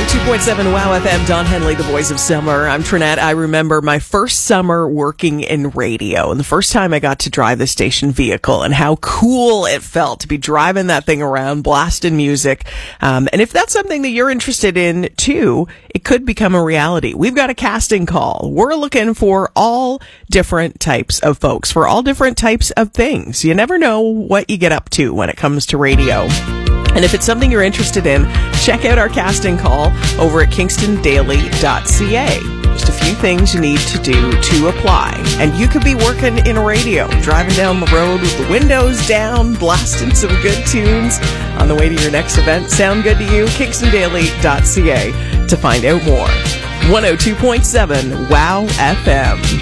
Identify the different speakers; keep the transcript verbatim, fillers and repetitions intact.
Speaker 1: two point seven Wow F M, Don Henley, the voice of summer. I'm Trinette. I remember my first summer working in radio and the first time I got to drive the station vehicle and how cool it felt to be driving that thing around, blasting music. Um, and if that's something that you're interested in too, it could become a reality. We've got a casting call. We're looking for all different types of folks, for all different types of things. You never know what you get up to when it comes to radio. And if it's something you're interested in, check out our casting call over at kingston daily dot c a. Just a few things you need to do to apply. And you could be working in radio, driving down the road with the windows down, blasting some good tunes on the way to your next event. Sound good to you? kingston daily dot c a to find out more. one oh two point seven Wow F M.